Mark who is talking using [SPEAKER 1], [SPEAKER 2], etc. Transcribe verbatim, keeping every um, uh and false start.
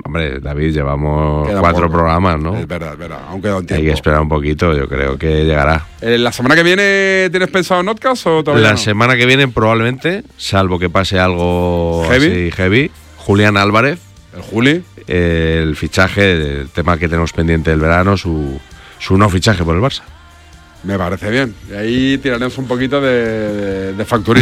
[SPEAKER 1] hombre, David, llevamos
[SPEAKER 2] Queda
[SPEAKER 1] cuatro
[SPEAKER 2] poco.
[SPEAKER 1] programas, ¿no?
[SPEAKER 2] Es verdad, es verdad. Aún queda un tiempo.
[SPEAKER 1] Hay que esperar un poquito, yo creo que llegará.
[SPEAKER 2] Eh, ¿La semana que viene tienes pensado Notcast o todavía
[SPEAKER 1] La
[SPEAKER 2] no?
[SPEAKER 1] semana que viene probablemente, salvo que pase algo
[SPEAKER 2] ¿Heavy?
[SPEAKER 1] así heavy, Julián Álvarez,
[SPEAKER 2] El Juli.
[SPEAKER 1] eh, el fichaje, el tema que tenemos pendiente del verano, su, su no fichaje por el Barça.
[SPEAKER 2] Me parece bien. Y ahí tiraremos un poquito de, de, de facturita.